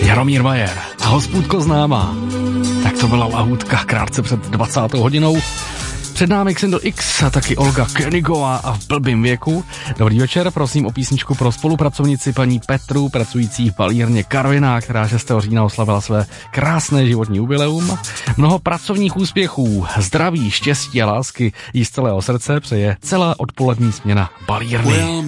Jaromír Majer a Hospůdko známá. Tak to byla lahůdka krátce před 20. hodinou. Před námi Xindl X a taky Olga Königová a v blbým věku. Dobrý večer, prosím o písničku pro spolupracovnici paní Petru, pracující v balírně Karviná, která 6. října oslavila své krásné životní jubileum. Mnoho pracovních úspěchů, zdraví, štěstí a lásky jí z celého srdce přeje celá odpolední směna balírny.